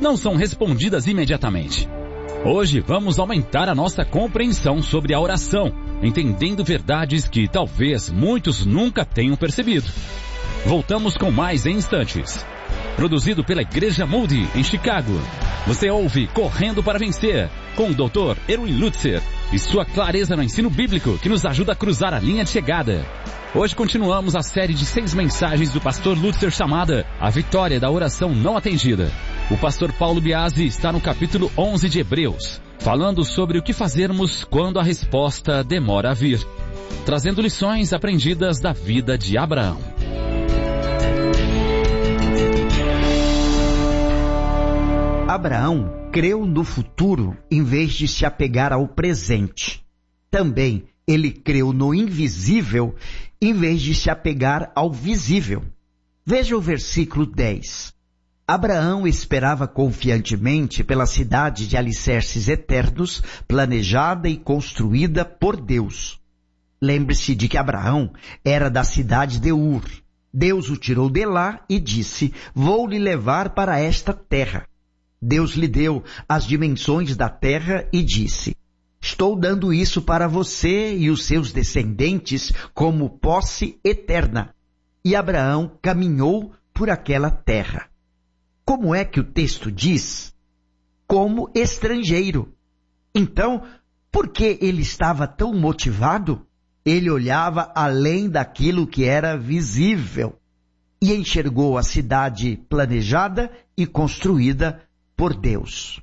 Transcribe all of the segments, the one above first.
não são respondidas imediatamente. Hoje vamos aumentar a nossa compreensão sobre a oração, entendendo verdades que talvez muitos nunca tenham percebido. Voltamos com mais em instantes. Produzido pela Igreja Moody, em Chicago. Você ouve Correndo para Vencer, com o Dr. Erwin Lutzer e sua clareza no ensino bíblico que nos ajuda a cruzar a linha de chegada. Hoje continuamos a série de 6 mensagens do pastor Lutzer chamada A Vitória da Oração Não Atendida. O pastor Paulo Biasi está no capítulo 11 de Hebreus, falando sobre o que fazermos quando a resposta demora a vir, trazendo lições aprendidas da vida de Abraão. Abraão creu no futuro em vez de se apegar ao presente. Também ele creu no invisível em vez de se apegar ao visível. Veja o versículo 10. Abraão esperava confiantemente pela cidade de alicerces eternos, planejada e construída por Deus. Lembre-se de que Abraão era da cidade de Ur. Deus o tirou de lá e disse: vou lhe levar para esta terra. Deus lhe deu as dimensões da terra e disse: estou dando isso para você e os seus descendentes como posse eterna. E Abraão caminhou por aquela terra. Como é que o texto diz? Como estrangeiro. Então, por que ele estava tão motivado? Ele olhava além daquilo que era visível e enxergou a cidade planejada e construída por Deus.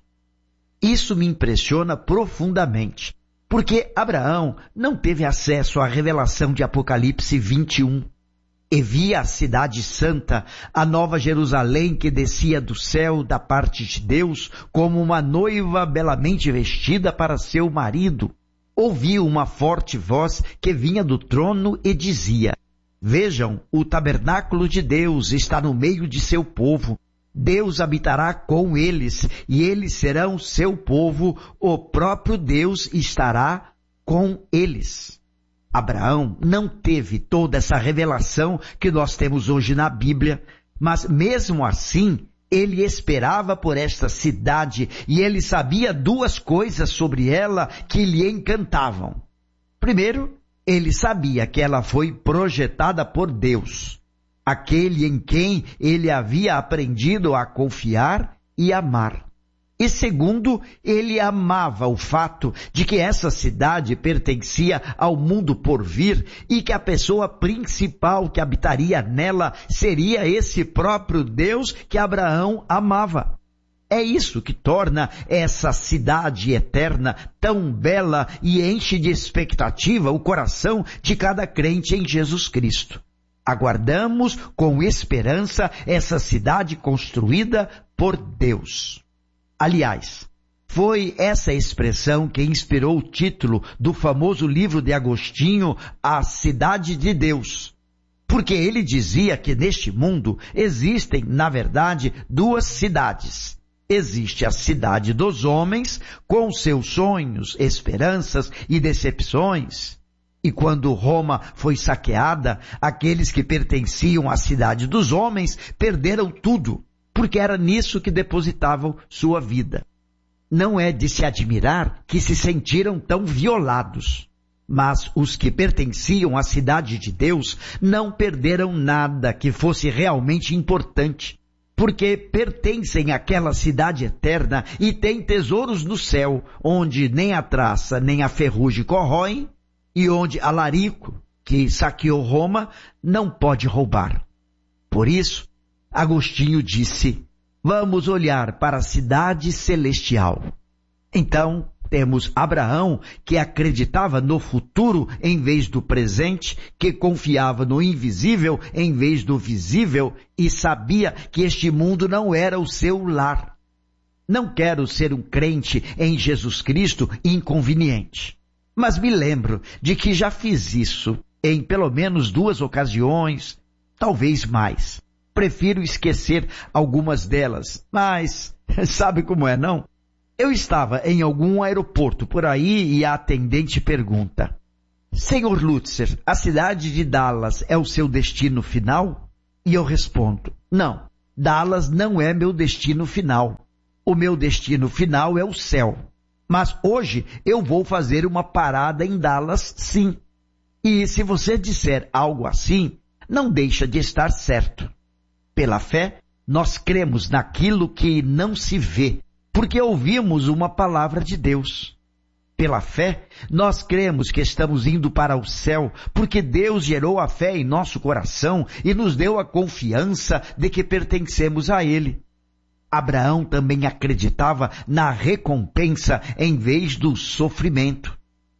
Isso me impressiona profundamente, porque Abraão não teve acesso à revelação de Apocalipse 21. E via a cidade santa, a nova Jerusalém que descia do céu da parte de Deus, como uma noiva belamente vestida para seu marido. Ouviu uma forte voz que vinha do trono e dizia: vejam, o tabernáculo de Deus está no meio de seu povo. Deus habitará com eles, e eles serão seu povo, o próprio Deus estará com eles. Abraão não teve toda essa revelação que nós temos hoje na Bíblia, mas mesmo assim, ele esperava por esta cidade e ele sabia 2 coisas sobre ela que lhe encantavam. Primeiro, ele sabia que ela foi projetada por Deus, aquele em quem ele havia aprendido a confiar e amar. E segundo, ele amava o fato de que essa cidade pertencia ao mundo por vir e que a pessoa principal que habitaria nela seria esse próprio Deus que Abraão amava. É isso que torna essa cidade eterna tão bela e enche de expectativa o coração de cada crente em Jesus Cristo. Aguardamos com esperança essa cidade construída por Deus. Aliás, foi essa expressão que inspirou o título do famoso livro de Agostinho, A Cidade de Deus. Porque ele dizia que neste mundo existem, na verdade, 2 cidades. Existe a cidade dos homens, com seus sonhos, esperanças e decepções. E quando Roma foi saqueada, aqueles que pertenciam à cidade dos homens perderam tudo, porque era nisso que depositavam sua vida. Não é de se admirar que se sentiram tão violados. Mas os que pertenciam à cidade de Deus não perderam nada que fosse realmente importante, porque pertencem àquela cidade eterna e têm tesouros no céu, onde nem a traça nem a ferrugem corroem, e onde Alarico, que saqueou Roma, não pode roubar. Por isso, Agostinho disse: vamos olhar para a cidade celestial. Então, temos Abraão, que acreditava no futuro em vez do presente, que confiava no invisível em vez do visível e sabia que este mundo não era o seu lar. Não quero ser um crente em Jesus Cristo inconveniente, mas me lembro de que já fiz isso em pelo menos 2 ocasiões, talvez mais. Prefiro esquecer algumas delas, mas sabe como é, não? Eu estava em algum aeroporto por aí e a atendente pergunta: Senhor Lutzer, a cidade de Dallas é o seu destino final? E eu respondo: não, Dallas não é meu destino final. O meu destino final é o céu. Mas hoje eu vou fazer uma parada em Dallas, sim. E se você disser algo assim, não deixa de estar certo. Pela fé, nós cremos naquilo que não se vê, porque ouvimos uma palavra de Deus. Pela fé, nós cremos que estamos indo para o céu, porque Deus gerou a fé em nosso coração e nos deu a confiança de que pertencemos a Ele. Abraão também acreditava na recompensa em vez do sofrimento.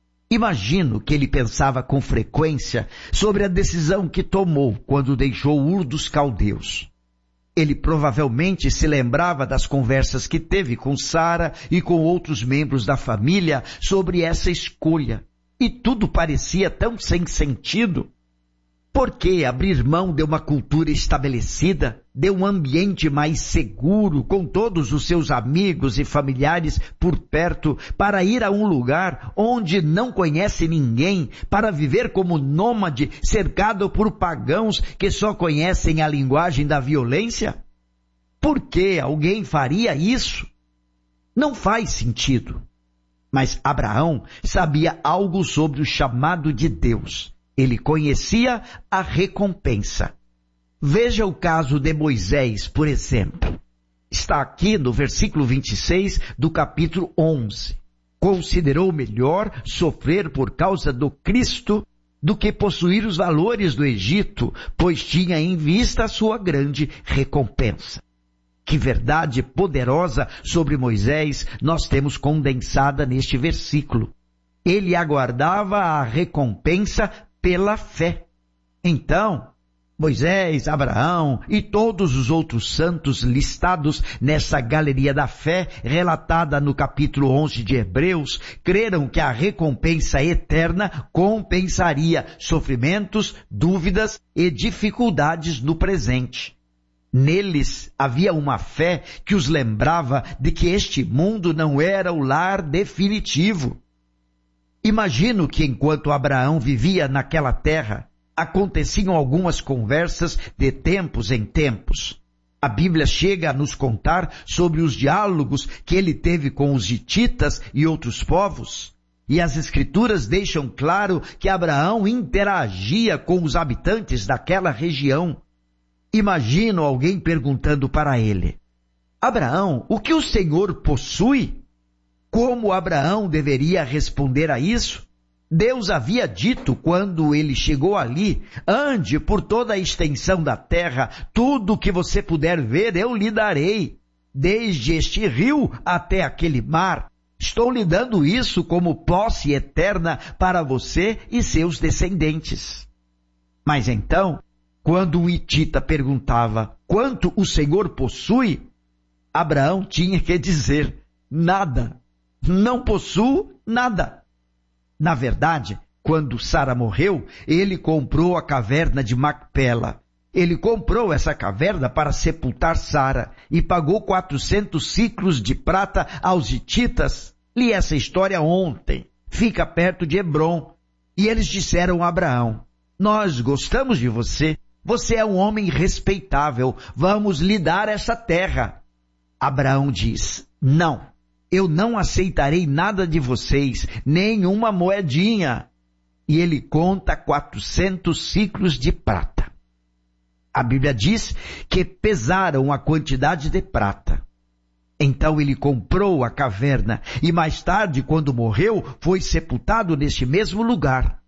Imagino que ele pensava com frequência sobre a decisão que tomou quando deixou Ur dos Caldeus. Ele provavelmente se lembrava das conversas que teve com Sara e com outros membros da família sobre essa escolha. E tudo parecia tão sem sentido. Por que abrir mão de uma cultura estabelecida, de um ambiente mais seguro, com todos os seus amigos e familiares por perto, para ir a um lugar onde não conhece ninguém, para viver como nômade, cercado por pagãos que só conhecem a linguagem da violência? Por que alguém faria isso? Não faz sentido. Mas Abraão sabia algo sobre o chamado de Deus. Ele conhecia a recompensa. Veja o caso de Moisés, por exemplo. Está aqui no versículo 26 do capítulo 11. Considerou melhor sofrer por causa do Cristo do que possuir os valores do Egito, pois tinha em vista a sua grande recompensa. Que verdade poderosa sobre Moisés nós temos condensada neste versículo. Ele aguardava a recompensa pela fé. Então, Moisés, Abraão e todos os outros santos listados nessa galeria da fé, relatada no capítulo 11 de Hebreus, creram que a recompensa eterna compensaria sofrimentos, dúvidas e dificuldades no presente. Neles havia uma fé que os lembrava de que este mundo não era o lar definitivo. Imagino que enquanto Abraão vivia naquela terra, aconteciam algumas conversas de tempos em tempos. A Bíblia chega a nos contar sobre os diálogos que ele teve com os hititas e outros povos. E as Escrituras deixam claro que Abraão interagia com os habitantes daquela região. Imagino alguém perguntando para ele: Abraão, o que o Senhor possui? Como Abraão deveria responder a isso? Deus havia dito quando ele chegou ali: ande por toda a extensão da terra, tudo o que você puder ver eu lhe darei, desde este rio até aquele mar. Estou lhe dando isso como posse eterna para você e seus descendentes. Mas então, quando o hitita perguntava: quanto o Senhor possui? Abraão tinha que dizer: nada. Não possuo nada. Na verdade, quando Sara morreu, ele comprou a caverna de Macpela. Ele comprou essa caverna para sepultar Sara e pagou 400 ciclos de prata aos hititas. Li essa história ontem. Fica perto de Hebrom. E eles disseram a Abraão: nós gostamos de você. Você é um homem respeitável. Vamos lhe dar essa terra. Abraão diz: não. Eu não aceitarei nada de vocês, nem uma moedinha. E ele conta 400 ciclos de prata. A Bíblia diz que pesaram a quantidade de prata. Então ele comprou a caverna e mais tarde, quando morreu, foi sepultado neste mesmo lugar.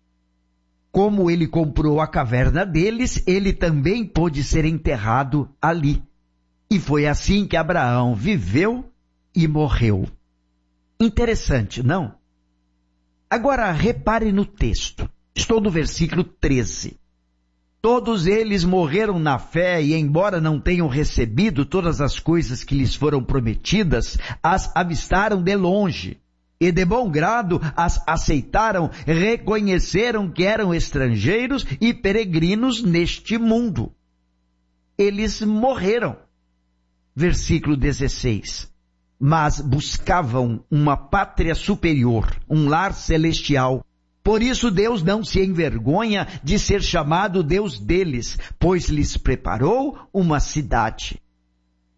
Como ele comprou a caverna deles, ele também pôde ser enterrado ali. E foi assim que Abraão viveu e morreu. Interessante, não? Agora repare no texto. Estou no versículo 13. Todos eles morreram na fé e, embora não tenham recebido todas as coisas que lhes foram prometidas, as avistaram de longe. E de bom grado as aceitaram, reconheceram que eram estrangeiros e peregrinos neste mundo. Eles morreram. Versículo 16. Mas buscavam uma pátria superior, um lar celestial. Por isso Deus não se envergonha de ser chamado Deus deles, pois lhes preparou uma cidade.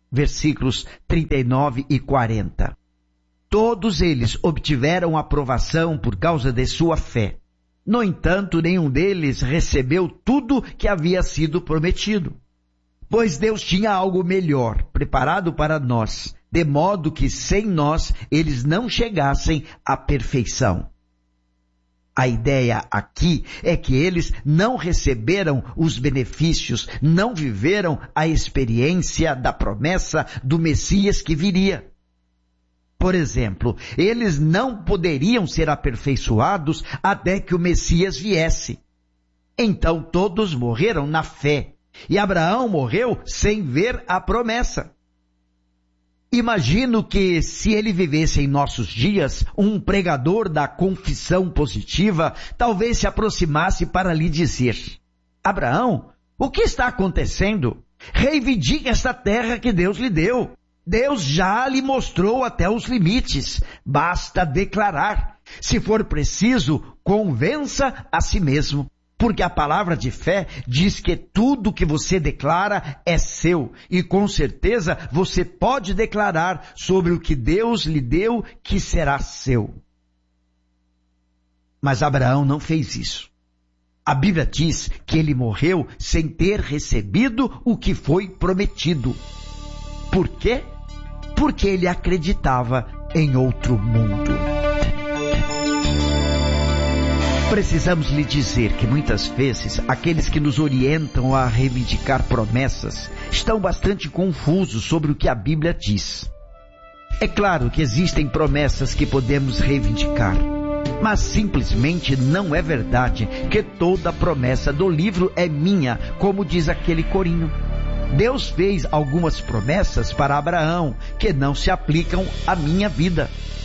versículos 39 e 40. Todos eles obtiveram aprovação por causa de sua fé. No entanto, nenhum deles recebeu tudo que havia sido prometido. Pois Deus tinha algo melhor preparado para nós, de modo que sem nós eles não chegassem à perfeição. A ideia aqui é que eles não receberam os benefícios, não viveram a experiência da promessa do Messias que viria. Por exemplo, eles não poderiam ser aperfeiçoados até que o Messias viesse. Então todos morreram na fé, e Abraão morreu sem ver a promessa. Imagino que, se ele vivesse em nossos dias, um pregador da confissão positiva talvez se aproximasse para lhe dizer: Abraão, o que está acontecendo? Reivindique esta terra que Deus lhe deu. Deus já lhe mostrou até os limites. Basta declarar. Se for preciso, convença a si mesmo. Porque a palavra de fé diz que tudo que você declara é seu. E com certeza você pode declarar sobre o que Deus lhe deu que será seu. Mas Abraão não fez isso. A Bíblia diz que ele morreu sem ter recebido o que foi prometido. Por quê? Porque ele acreditava em outro mundo. Precisamos lhe dizer que muitas vezes aqueles que nos orientam a reivindicar promessas estão bastante confusos sobre o que a Bíblia diz. É claro que existem promessas que podemos reivindicar, mas simplesmente não é verdade que toda promessa do livro é minha, como diz aquele corinho. Deus fez algumas promessas para Abraão que não se aplicam à minha vida.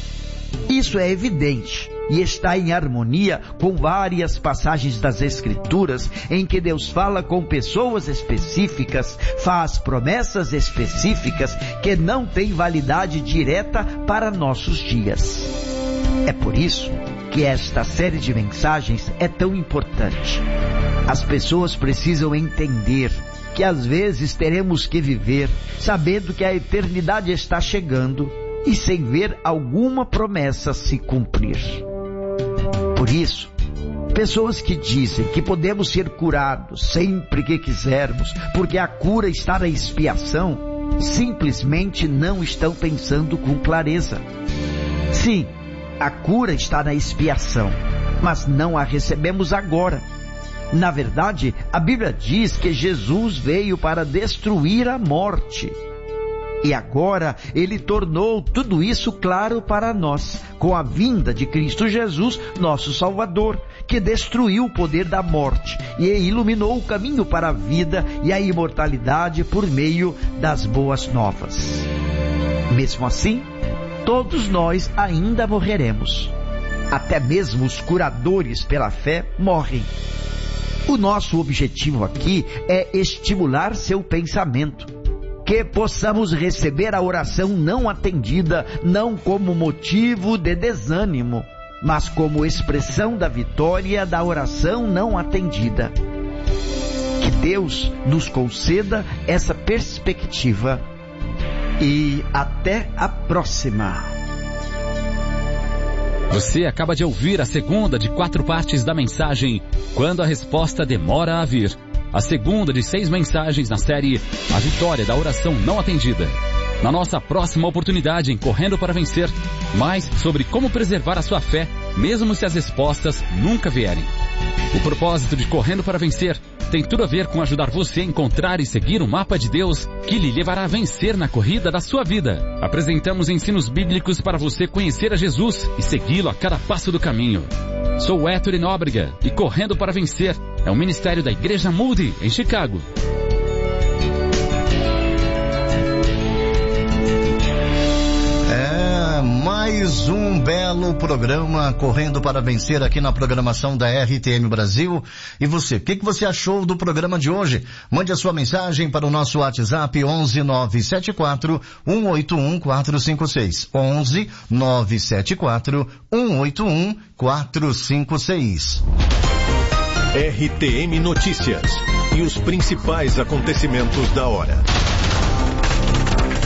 Isso é evidente e está em harmonia com várias passagens das Escrituras em que Deus fala com pessoas específicas, faz promessas específicas que não têm validade direta para nossos dias. É por isso que esta série de mensagens é tão importante. As pessoas precisam entender que às vezes teremos que viver sabendo que a eternidade está chegando e sem ver alguma promessa se cumprir. Por isso, pessoas que dizem que podemos ser curados sempre que quisermos, porque a cura está na expiação, simplesmente não estão pensando com clareza. Sim, a cura está na expiação, mas não a recebemos agora. Na verdade, a Bíblia diz que Jesus veio para destruir a morte. E agora Ele tornou tudo isso claro para nós, com a vinda de Cristo Jesus, nosso Salvador, que destruiu o poder da morte e iluminou o caminho para a vida e a imortalidade por meio das boas novas. Mesmo assim, todos nós ainda morreremos. Até mesmo os curadores pela fé morrem. O nosso objetivo aqui é estimular seu pensamento, que possamos receber a oração não atendida, não como motivo de desânimo, mas como expressão da vitória da oração não atendida. Que Deus nos conceda essa perspectiva e até a próxima. Você acaba de ouvir a segunda de 4 partes da mensagem Quando a Resposta Demora a Vir. A segunda de 6 mensagens na série A Vitória da Oração Não Atendida. Na nossa próxima oportunidade em Correndo para Vencer, mais sobre como preservar a sua fé, mesmo se as respostas nunca vierem. O propósito de Correndo para Vencer tem tudo a ver com ajudar você a encontrar e seguir o mapa de Deus que lhe levará a vencer na corrida da sua vida. Apresentamos ensinos bíblicos para você conhecer a Jesus e segui-lo a cada passo do caminho. Sou Héctor Nóbrega e Correndo para Vencer é um ministério da Igreja Moody, em Chicago. Mais um belo programa Correndo para Vencer aqui na programação da RTM Brasil. E você, o que você achou do programa de hoje? Mande a sua mensagem para o nosso WhatsApp 11-974-181-456. 11-974-181-456. RTM Notícias e os principais acontecimentos da hora.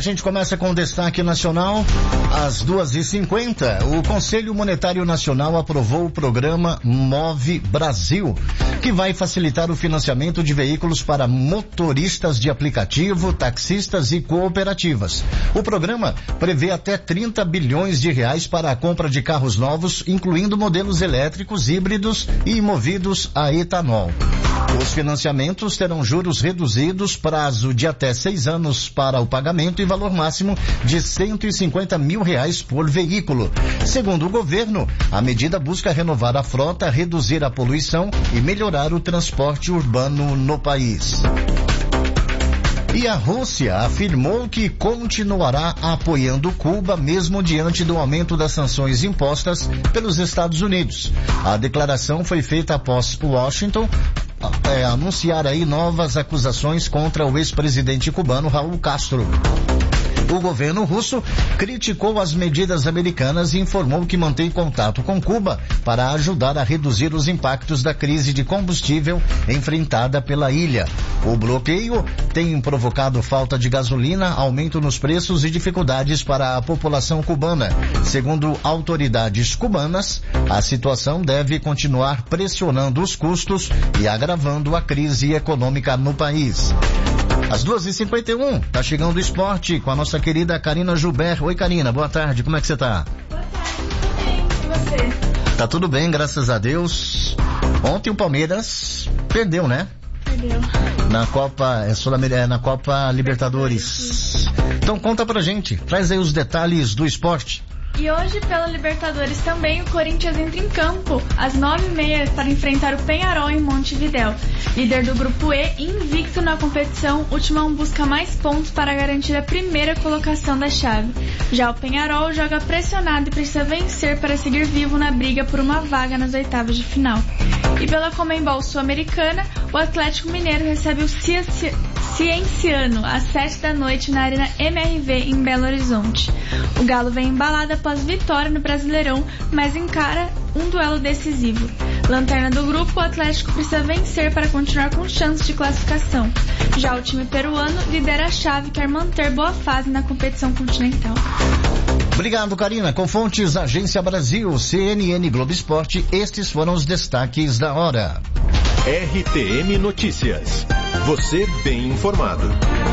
gente começa com o destaque nacional. Às 2h50, o Conselho Monetário Nacional aprovou o programa Move Brasil, que vai facilitar o financiamento de veículos para motoristas de aplicativo, taxistas e cooperativas. O programa prevê até 30 bilhões de reais para a compra de carros novos, incluindo modelos elétricos, híbridos e movidos a etanol. Os financiamentos terão juros reduzidos, prazo de até 6 anos para o pagamento e valor máximo de R$150 mil por veículo. Segundo o governo, a medida busca renovar a frota, reduzir a poluição e melhorar o transporte urbano no país. E a Rússia afirmou que continuará apoiando Cuba mesmo diante do aumento das sanções impostas pelos Estados Unidos. A declaração foi feita após Washington anunciar aí novas acusações contra o ex-presidente cubano Raul Castro. O governo russo criticou as medidas americanas e informou que mantém contato com Cuba para ajudar a reduzir os impactos da crise de combustível enfrentada pela ilha. O bloqueio tem provocado falta de gasolina, aumento nos preços e dificuldades para a população cubana. Segundo autoridades cubanas, a situação deve continuar pressionando os custos e agravando a crise econômica no país. Às 2h51, tá chegando o esporte com a nossa querida Karina Joubert. Oi, Karina, boa tarde, como é que você tá? Boa tarde, tudo bem, e você? Tá tudo bem, graças a Deus. Ontem o Palmeiras perdeu, né? Perdeu. Na Copa na Copa Libertadores. Então conta pra gente, traz aí os detalhes do esporte. E hoje, pela Libertadores também, o Corinthians entra em campo às 9h30 para enfrentar o Peñarol em Montevidéu. Líder do Grupo E, invicto na competição, o Timão busca mais pontos para garantir a primeira colocação da chave. Já o Peñarol joga pressionado e precisa vencer para seguir vivo na briga por uma vaga nas oitavas de final. E pela Conmebol Sul-Americana, o Atlético Mineiro recebe o Cienciano às 7h na Arena MRV em Belo Horizonte. O Galo vem embalado após vitória no Brasileirão, mas encara um duelo decisivo. Lanterna do grupo, o Atlético precisa vencer para continuar com chances de classificação. Já o time peruano lidera a chave e quer manter boa fase na competição continental. Obrigado, Karina. Com fontes Agência Brasil, CNN, Globo Esporte, estes foram os destaques da hora. RTM Notícias. Você bem informado.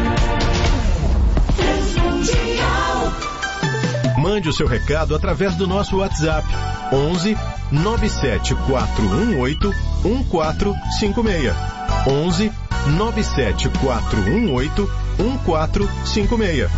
Mande o seu recado através do nosso WhatsApp 11 97418 1456. 11 97418 1456.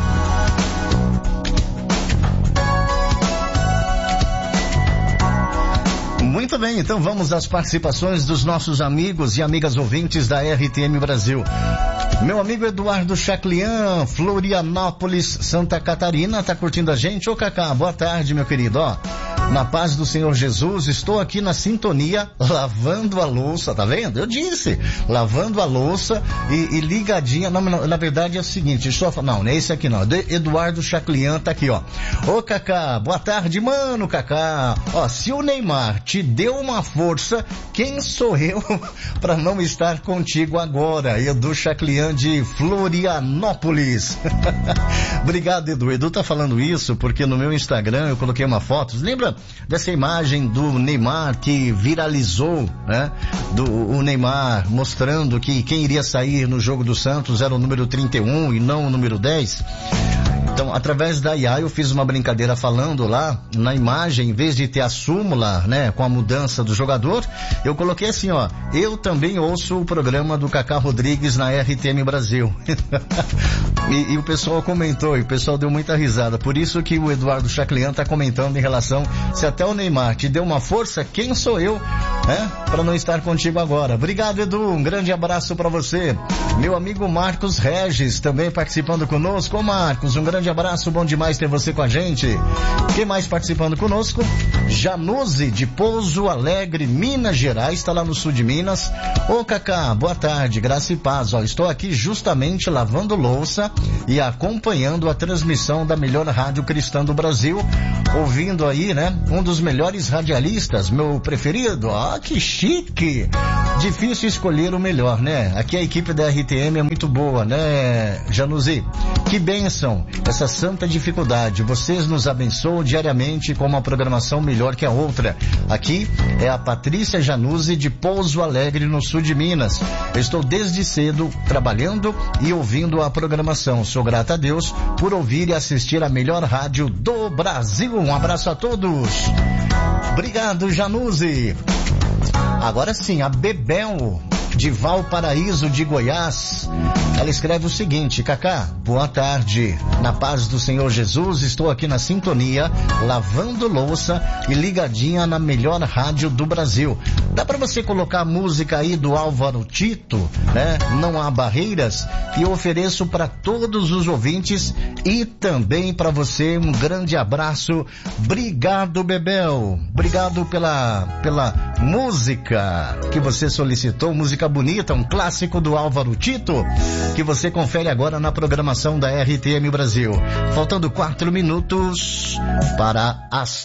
Muito bem, então vamos às participações dos nossos amigos e amigas ouvintes da RTM Brasil. Meu amigo Eduardo Chaclian, Florianópolis, Santa Catarina, tá curtindo a gente? Ô Cacá, boa tarde, meu querido. Ó, na paz do Senhor Jesus, estou aqui na sintonia, lavando a louça, tá vendo? Eu disse, lavando a louça e ligadinha, não, na verdade é o seguinte, não é esse aqui não, Eduardo Chaclian tá aqui, ó. Ô Cacá, boa tarde, mano, Cacá. Ó, se o Neymar te deu uma força, quem sou eu pra não estar contigo agora? Edu Chaclian de Florianópolis. Obrigado, Edu. Edu tá falando isso porque no meu Instagram eu coloquei uma foto. Lembra dessa imagem do Neymar que viralizou, né? O Neymar mostrando que quem iria sair no jogo do Santos era o número 31 e não o número 10. Então, através da IA, eu fiz uma brincadeira falando lá, na imagem, em vez de ter a súmula, né, com a mudança do jogador, eu coloquei assim, ó, eu também ouço o programa do Cacá Rodrigues na RTM Brasil. e o pessoal comentou, e o pessoal deu muita risada, por isso que o Eduardo Chaclian tá comentando em relação, se até o Neymar te deu uma força, quem sou eu, né, pra não estar contigo agora. Obrigado, Edu, um grande abraço pra você. Meu amigo Marcos Regis, também participando conosco. Ô Marcos, um grande abraço, bom demais ter você com a gente. Quem mais participando conosco? Januse de Pouso Alegre, Minas Gerais, está lá no sul de Minas. Ô Cacá, boa tarde, graça e paz. Ó, estou aqui justamente lavando louça e acompanhando a transmissão da melhor rádio cristã do Brasil, ouvindo aí, né, um dos melhores radialistas, meu preferido. Ah, que chique! Difícil escolher o melhor, né? Aqui a equipe da RTM é muito boa, né, Januzzi? Que bênção, essa santa dificuldade. Vocês nos abençoam diariamente com uma programação melhor que a outra. Aqui é a Patrícia Januzzi de Pouso Alegre, no sul de Minas. Eu estou desde cedo trabalhando e ouvindo a programação. Sou grata a Deus por ouvir e assistir a melhor rádio do Brasil. Um abraço a todos. Obrigado, Januzzi. Agora sim, a Bebel de Valparaíso de Goiás, ela escreve o seguinte: Cacá, boa tarde, na paz do Senhor Jesus, estou aqui na sintonia, lavando louça e ligadinha na melhor rádio do Brasil. Dá pra você colocar a música aí do Álvaro Tito, né? Não há barreiras, e eu ofereço para todos os ouvintes e também para você um grande abraço. Obrigado, Bebel, obrigado pela música que você solicitou, música bonita, um clássico do Álvaro Tito, que você confere agora na programação da RTM Brasil. Faltando 4 minutos para as